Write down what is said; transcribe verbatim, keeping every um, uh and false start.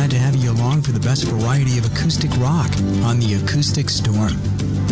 glad to have you along for the best variety of acoustic rock on the Acoustic Storm.